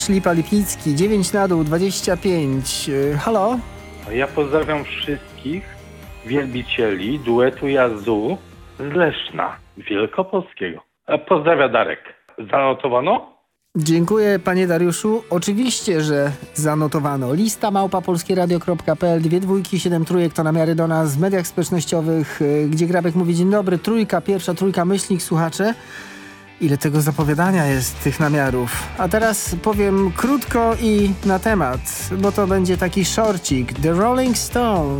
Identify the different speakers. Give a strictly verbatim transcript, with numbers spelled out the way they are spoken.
Speaker 1: Lipa Lipnicki, dziewięć na dół, dwadzieścia pięć. Yy, halo?
Speaker 2: Ja pozdrawiam wszystkich wielbicieli duetu Yazoo z Leszna Wielkopolskiego. A Pozdrawia Darek. Zanotowano?
Speaker 1: Dziękuję, panie Dariuszu. Oczywiście, że zanotowano. Lista małpa polskieradio kropka p l, dwie dwójki, siedem trójek to namiary do nas w mediach społecznościowych, yy, gdzie Grabek mówi dzień dobry, trójka, pierwsza trójka, myślnik, słuchacze. Ile tego zapowiadania jest, tych namiarów. A teraz powiem krótko i na temat, bo to będzie taki szorcik. The Rolling Stones.